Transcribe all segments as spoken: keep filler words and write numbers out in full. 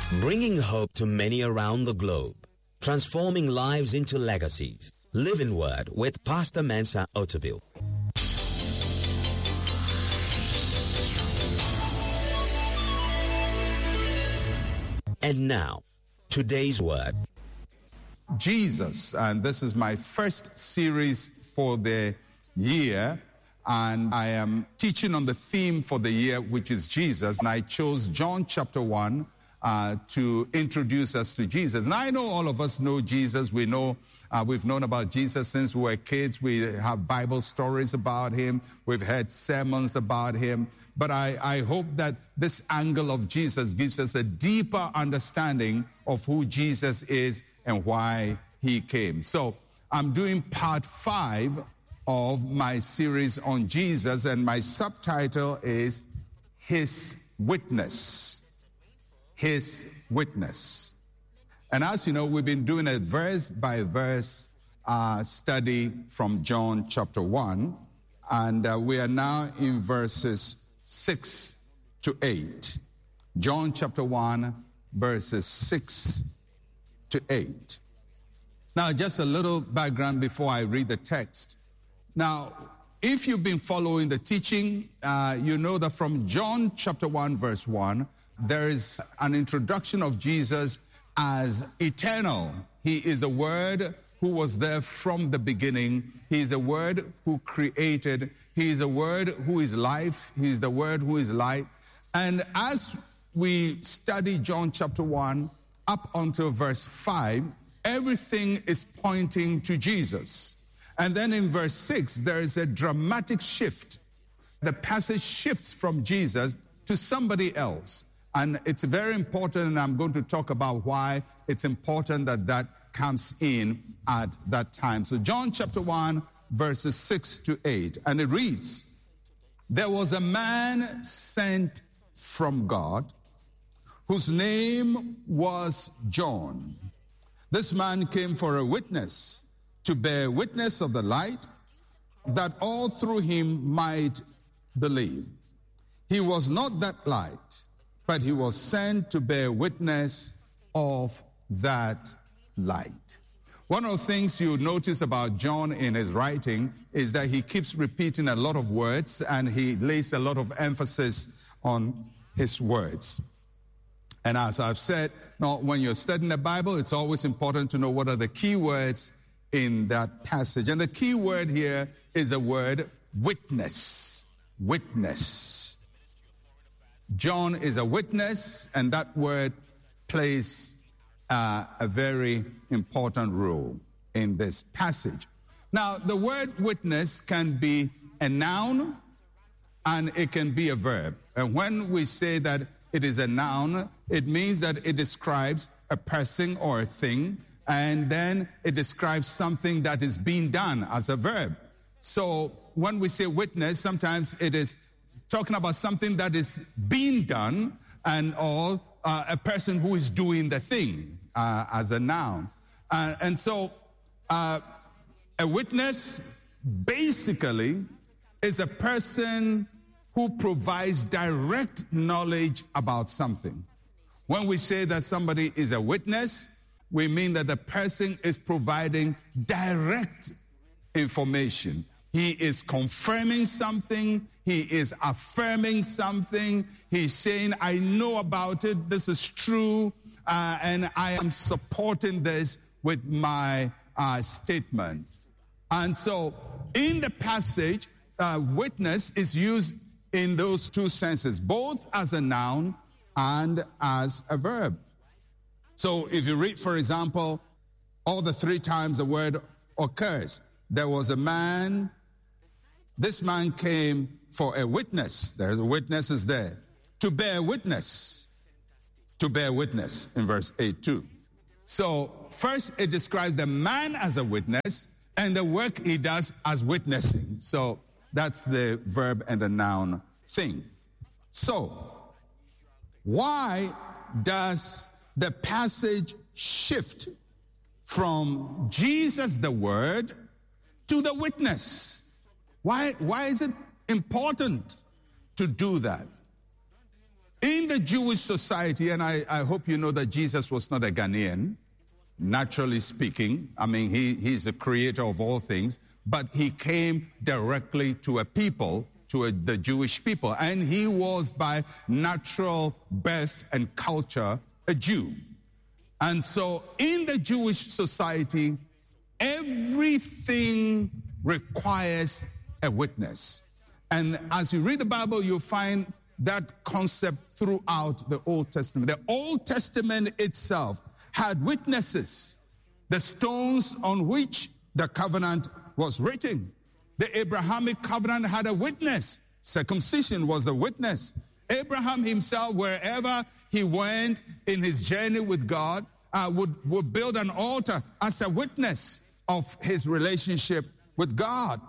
Bringing hope to many around the globe. Transforming lives into legacies. Living Word with Pastor Mensa Otabil. And now, today's word. Jesus, and this is my first series for the year, and I am teaching on the theme for the year, which is Jesus, and I chose John chapter one uh, to introduce us to Jesus. And I know all of us know Jesus. We know, uh, we've known about Jesus since we were kids. We have Bible stories about him. We've heard sermons about him. But I, I hope that this angle of Jesus gives us a deeper understanding of who Jesus is and why he came. So I'm doing part five of my series on Jesus, and my subtitle is His Witness. His Witness. And as you know, we've been doing a verse by verse uh, study from John chapter one, and uh, we are now in verses six to eight. John chapter one, verses six to eight. Now, just a little background before I read the text. Now, if you've been following the teaching, uh, you know that from John chapter one, verse one, there is an introduction of Jesus as eternal. He is the Word who was there from the beginning. He is the Word who created. He is the Word who is life. He is the Word who is light. And as we study John chapter one up until verse five, everything is pointing to Jesus. And then in verse six, there is a dramatic shift. The passage shifts from Jesus to somebody else. And it's very important, and I'm going to talk about why it's important that that comes in at that time. So John chapter one, verses six to eight, and it reads, "There was a man sent from God whose name was John. This man came for a witness, to bear witness of the light, that all through him might believe. He was not that light, but he was sent to bear witness of that light." One of the things you notice about John in his writing is that he keeps repeating a lot of words, and he lays a lot of emphasis on his words. And as I've said, now, when you're studying the Bible, it's always important to know what are the key words in that passage. And the key word here is the word witness. Witness. John is a witness, and that word plays uh, a very important role in this passage. Now, the word witness can be a noun and it can be a verb. And when we say that it is a noun, it means that it describes a person or a thing, and then it describes something that is being done as a verb. So when we say witness, sometimes it is talking about something that is being done, and or uh, a person who is doing the thing uh, as a noun. Uh, and so uh, a witness basically is a person who provides direct knowledge about something. When we say that somebody is a witness, we mean that the person is providing direct information. He is confirming something. He is affirming something. He's saying, I know about it. This is true. Uh, and I am supporting this with my uh, statement. And so in the passage, uh, witness is used in those two senses, both as a noun and as a verb. So if you read, for example, all the three times the word occurs, there was a man, this man came for a witness. There's a witness is there. To bear witness. To bear witness in verse eight too. So first it describes the man as a witness and the work he does as witnessing. So that's the verb and the noun thing. So why does the passage shift from Jesus the Word to the witness? Why, why is it important to do that? in the Jewish society, and I, I hope you know that Jesus was not a Ghanaian, naturally speaking. I mean, he, he's the creator of all things, but he came directly to a people, to a, the Jewish people, and he was by natural birth and culture a Jew. And so in the Jewish society, everything requires a witness. And as you read the Bible, you'll find that concept throughout the Old Testament. The Old Testament itself had witnesses, the stones on which the covenant was written. The Abrahamic covenant had a witness. Circumcision was the witness. Abraham himself, wherever he went in his journey with God, uh, would, would build an altar as a witness of his relationship with God.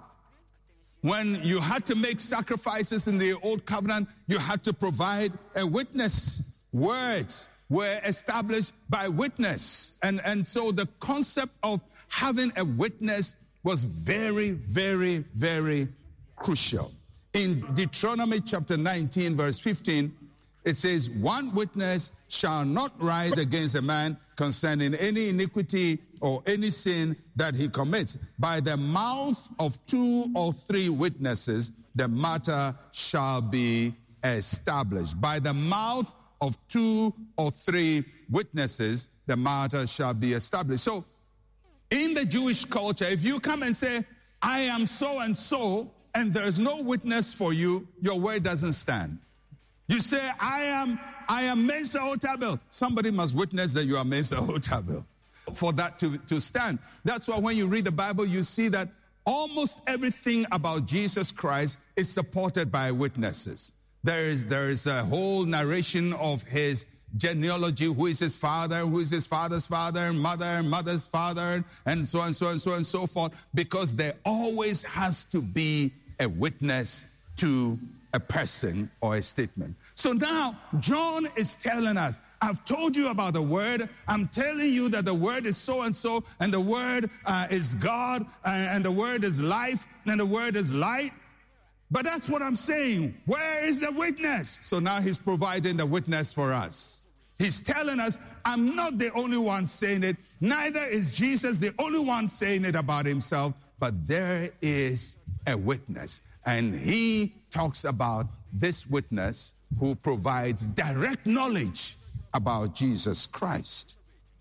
When you had to make sacrifices in the Old Covenant, you had to provide a witness. Words were established by witness. And, and so the concept of having a witness was very, very, very crucial. In Deuteronomy chapter nineteen, verse fifteen, it says, one witness shall not rise against a man concerning any iniquity or any sin that he commits. By the mouth of two or three witnesses, the matter shall be established. By the mouth of two or three witnesses, the matter shall be established. So, in the Jewish culture, if you come and say, I am so and so, and there's no witness for you, your word doesn't stand. You say, I am I am Mensa Otabil. Somebody must witness that you are Mensa Otabil for that to, to stand. That's why when you read the Bible, you see that almost everything about Jesus Christ is supported by witnesses. There is, there is a whole narration of his genealogy, who is his father, who is his father's father, mother, mother's father, and so on, so on, so on, and so forth, because there always has to be a witness to a person or a statement. So now, John is telling us, I've told you about the word. I'm telling you that the word is so and so, and the word uh, is God, uh, and the word is life, and the word is light. But that's what I'm saying. Where is the witness? So now he's providing the witness for us. He's telling us, I'm not the only one saying it. Neither is Jesus the only one saying it about himself. But there is a witness. And he talks about this witness who provides direct knowledge about Jesus Christ.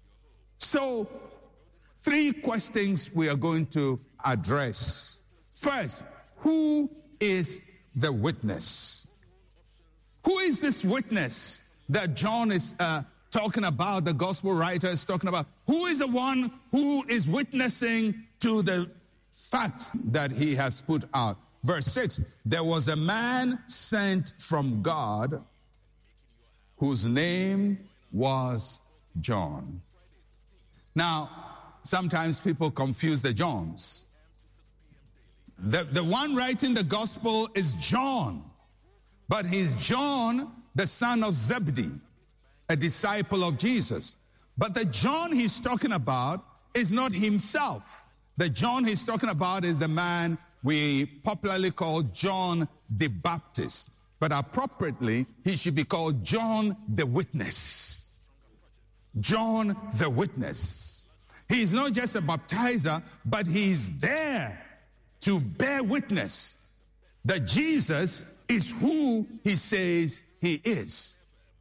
So, three questions we are going to address. First, who is the witness? Who is this witness that John is uh, talking about, the gospel writer is talking about? Who is the one who is witnessing to the facts that he has put out? Verse six, there was a man sent from God whose name was John. Now, sometimes people confuse the Johns. The, the one writing the gospel is John, but he's John, the son of Zebedee, a disciple of Jesus. But the John he's talking about is not himself. The John he's talking about is the man we popularly call John the Baptist. But appropriately, he should be called John the Witness. John the Witness. He's not just a baptizer, but he's there to bear witness that Jesus is who he says he is.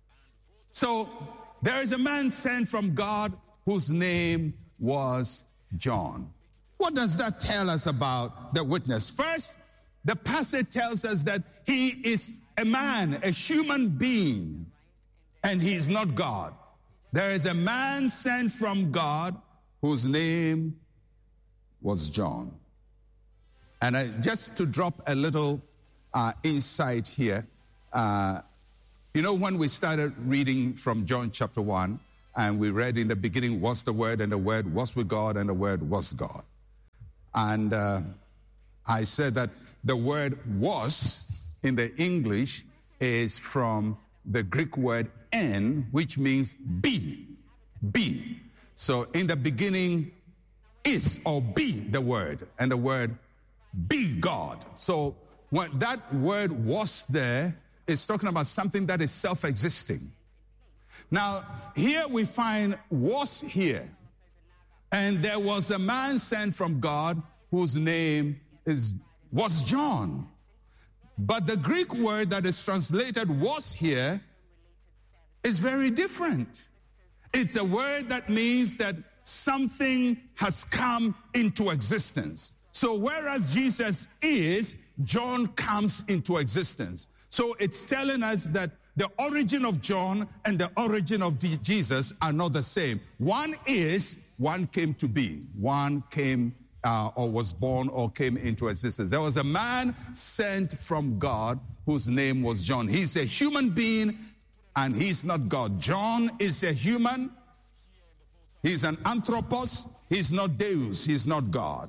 So there is a man sent from God whose name was John. What does that tell us about the witness? First, the passage tells us that he is a man, a human being, and he is not God. There is a man sent from God whose name was John. And I, just to drop a little uh, insight here, uh, you know, when we started reading from John chapter one, and we read in the beginning was the Word, and the Word was with God, and the Word was God. And uh, I said that the word was in the English is from the Greek word en, which means be, be. So in the beginning is or be the word, and the word be God. So when that word was there, is talking about something that is self-existing. Now, here we find was here. And there was a man sent from God whose name is was John. But the Greek word that is translated was here is very different. It's a word that means that something has come into existence. So whereas Jesus is, John comes into existence. So it's telling us that the origin of John and the origin of Jesus are not the same. One is, one came to be. One came uh, or was born or came into existence. There was a man sent from God whose name was John. He's a human being and he's not God. John is a human. He's an anthropos. He's not Deus. He's not God.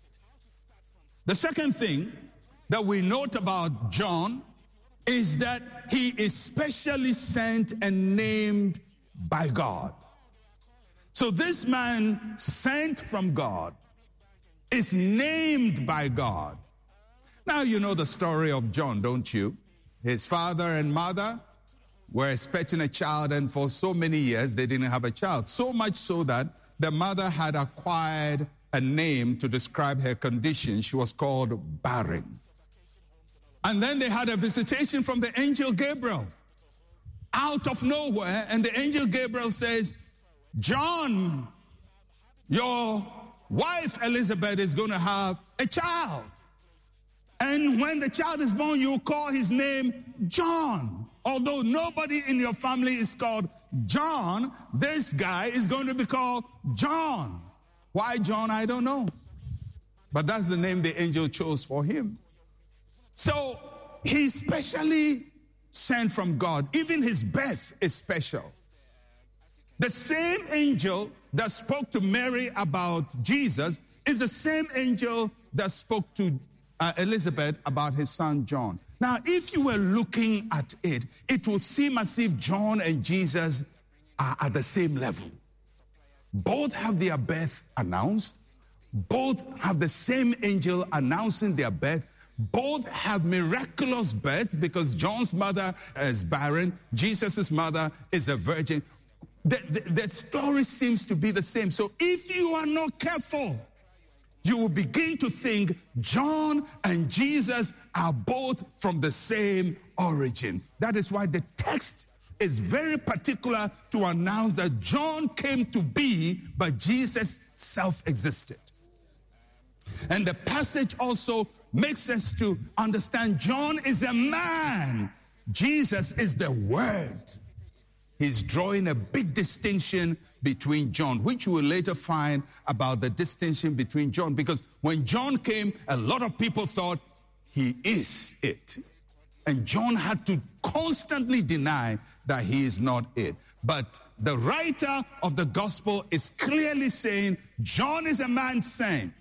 The second thing that we note about John is that he is specially sent and named by God. So this man sent from God is named by God. Now you know the story of John, don't you? His father and mother were expecting a child, and for so many years they didn't have a child. So much so that the mother had acquired a name to describe her condition. She was called barren. And then they had a visitation from the angel Gabriel out of nowhere. And the angel Gabriel says, John, your wife Elizabeth is going to have a child. And when the child is born, you call his name John. Although nobody in your family is called John, this guy is going to be called John. Why John? I don't know. But that's the name the angel chose for him. So he's specially sent from God. Even his birth is special. The same angel that spoke to Mary about Jesus is the same angel that spoke to uh, Elizabeth about his son John. Now, if you were looking at it, it would seem as if John and Jesus are at the same level. Both have their birth announced. Both have the same angel announcing their birth. Both have miraculous birth because John's mother is barren. Jesus' mother is a virgin. The, the, the story seems to be the same. So if you are not careful, you will begin to think John and Jesus are both from the same origin. That is why the text is very particular to announce that John came to be, but Jesus self-existed. And the passage also makes us to understand John is a man. Jesus is the Word. He's drawing a big distinction between John, which you will later find about the distinction between John. Because when John came, a lot of people thought he is it. And John had to constantly deny that he is not it. But the writer of the gospel is clearly saying John is a man sent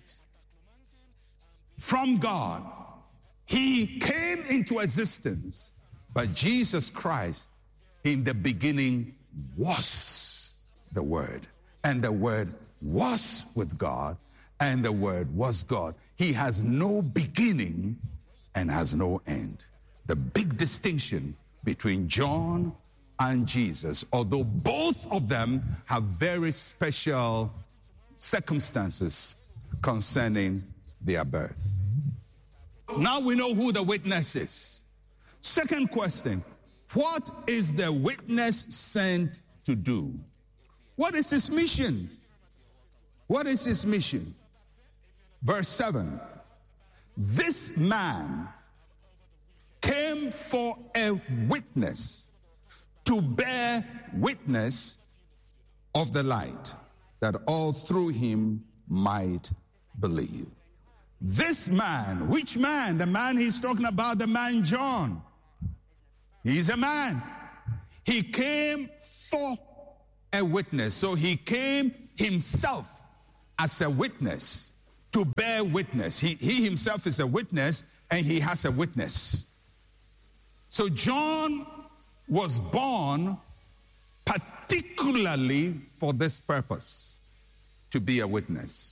from God. He came into existence, but Jesus Christ in the beginning was the Word, and the Word was with God, and the Word was God. He has no beginning and has no end. The big distinction between John and Jesus, although both of them have very special circumstances concerning their birth. Now we know who the witness is. Second question, what is the witness sent to do? What is his mission? What is his mission? Verse seven, this man came for a witness, to bear witness of the light, that all through him might believe. This man, which man? The man he's talking about, the man John. He's a man. He came for a witness. So he came himself as a witness, to bear witness. He, he himself is a witness, and he has a witness. So John was born particularly for this purpose, to be a witness.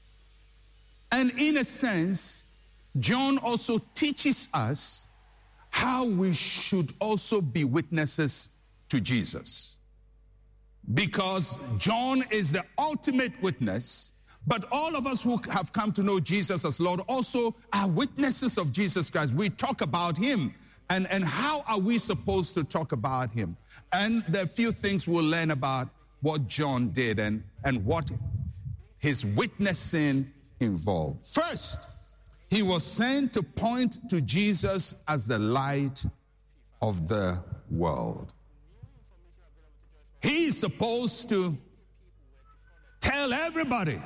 And in a sense, John also teaches us how we should also be witnesses to Jesus. Because John is the ultimate witness, but all of us who have come to know Jesus as Lord also are witnesses of Jesus Christ. We talk about him. And, and how are we supposed to talk about him? And there are a few things we'll learn about what John did and, and what his witnessing involved. First, he was sent to point to Jesus as the light of the world. He is supposed to tell everybody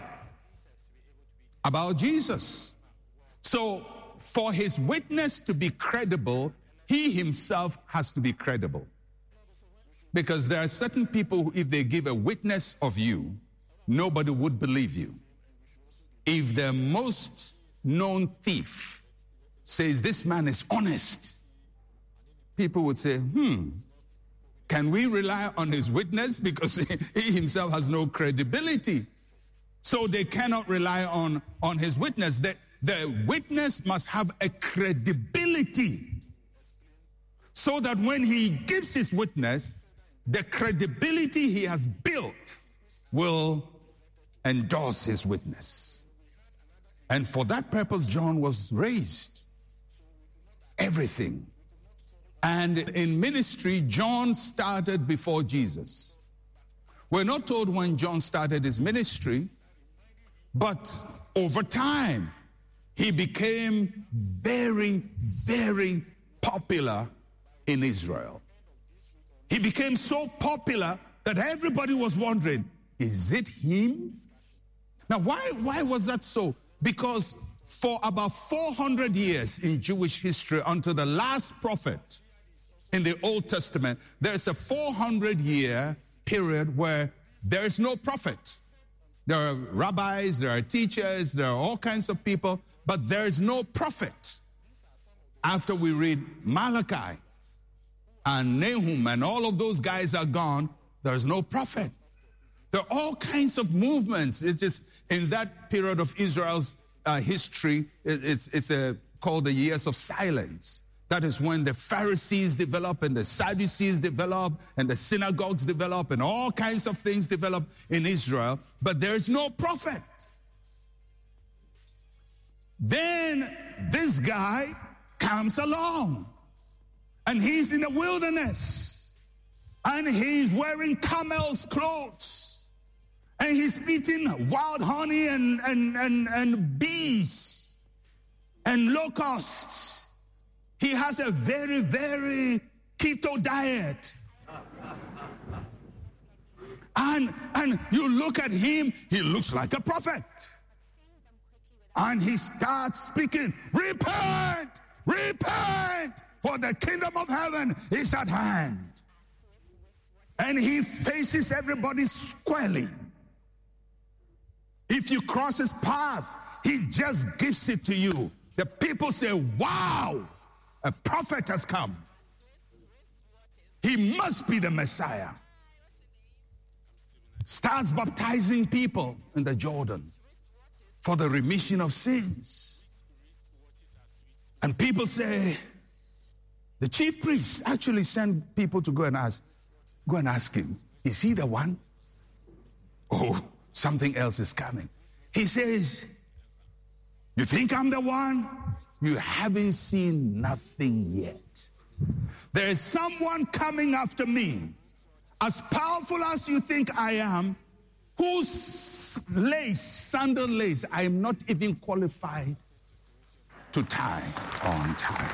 about Jesus. So, for his witness to be credible, he himself has to be credible. Because there are certain people who, if they give a witness of you, nobody would believe you. If the most known thief says this man is honest, people would say, hmm, can we rely on his witness? Because he himself has no credibility. So they cannot rely on, on his witness. The, the witness must have a credibility, so that when he gives his witness, the credibility he has built will endorse his witness. And for that purpose, John was raised. Everything. And in ministry, John started before Jesus. We're not told when John started his ministry, but over time, he became very, very popular in Israel. He became so popular that everybody was wondering, is it him? Now, why, why was that so? Because for about four hundred years in Jewish history, until the last prophet in the Old Testament, there's a four hundred year period where there is no prophet. There are rabbis, there are teachers, there are all kinds of people, but there is no prophet. After we read Malachi and Nahum and all of those guys are gone, there's no prophet. There are all kinds of movements. It is in that period of Israel's uh, history, it, it's, it's a, called the years of silence. That is when the Pharisees develop and the Sadducees develop and the synagogues develop and all kinds of things develop in Israel. But there is no prophet. Then this guy comes along and he's in the wilderness and he's wearing camel's clothes and he's eating wild honey and, and, and, and bees and locusts. He has a very, very keto diet. And, and you look at him, he looks like a prophet. And he starts speaking, repent, repent, for the kingdom of heaven is at hand. And he faces everybody squarely. If you cross his path, he just gives it to you. The people say, wow, a prophet has come. He must be the Messiah. Starts baptizing people in the Jordan for the remission of sins. And people say, the chief priest actually sent people to go and ask, go and ask him, is he the one? Oh, something else is coming. He says, you think I'm the one? You haven't seen nothing yet. There is someone coming after me, as powerful as you think I am, whose lace, sandal lace, I am not even qualified to tie on time.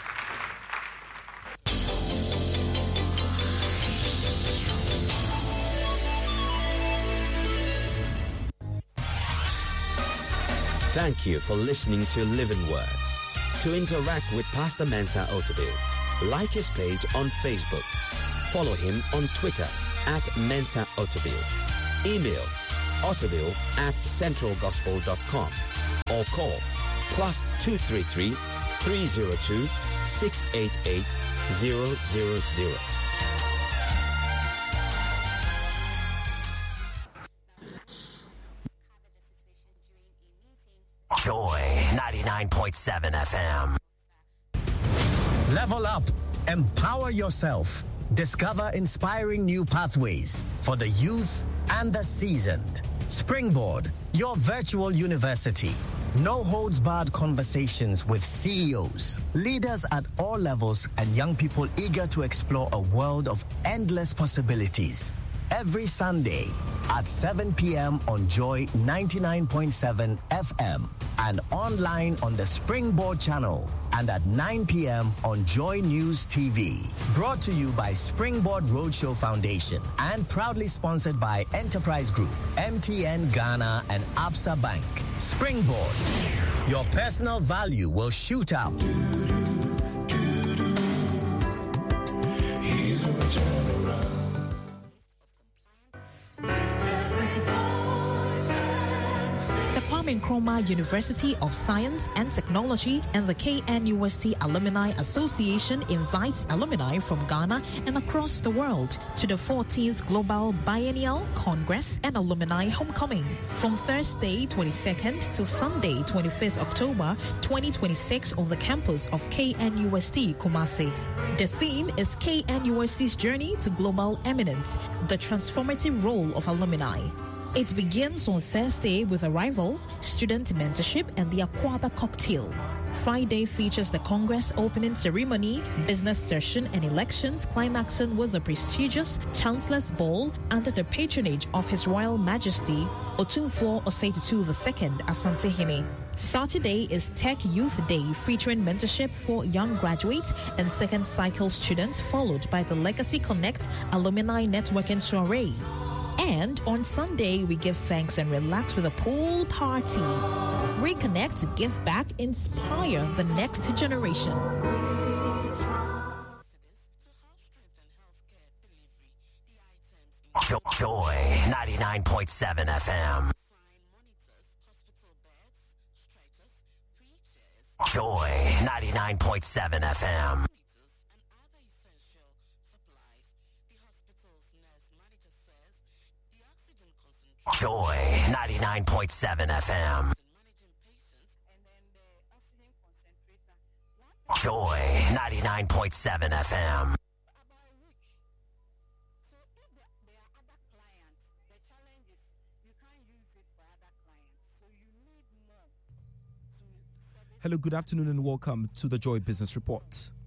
Thank you for listening to Living Word. To interact with Pastor Mensa Otabil, like his page on Facebook. Follow him on Twitter at Mensa Otabil. Email otabil at central gospel dot com or call plus two three three, three zero two, six eight eight, zero zero zero. Joy ninety-nine point seven F M. Level up. Empower yourself. Discover inspiring new pathways for the youth and the seasoned. Springboard, your virtual university. No holds barred conversations with C E Os, leaders at all levels, and young people eager to explore a world of endless possibilities. Every Sunday at seven p.m. on Joy ninety-nine point seven F M and online on the Springboard channel, and at nine p.m. on Joy News T V. Brought to you by Springboard Roadshow Foundation and proudly sponsored by Enterprise Group, M T N Ghana, and Absa Bank. Springboard, your personal value will shoot up. He's a general. The Kwame Nkrumah University of Science and Technology and the K N U S T Alumni Association invites alumni from Ghana and across the world to the fourteenth Global Biennial Congress and Alumni Homecoming from Thursday twenty-second to Sunday twenty-fifth October twenty twenty-six on the campus of K N U S T Kumasi. The theme is K N U S T's Journey to Global Eminence, the transformative role of alumni. It begins on Thursday with arrival, student mentorship, and the Akwaba cocktail. Friday features the Congress opening ceremony, business session, and elections, climaxing with the prestigious Chancellor's Ball under the patronage of His Royal Majesty Otumfuo Osei-Tutu the Second Asante-Hene. Saturday is Tech Youth Day featuring mentorship for young graduates and second cycle students, followed by the Legacy Connect Alumni Networking Soiree. And on Sunday, we give thanks and relax with a pool party. Reconnect, give back, inspire the next generation. Joy ninety-nine point seven F M. Joy ninety-nine point seven F M. Joy ninety-nine point seven F M. Joy ninety-nine point seven F M. Hello, good afternoon and welcome to the Joy Business Report.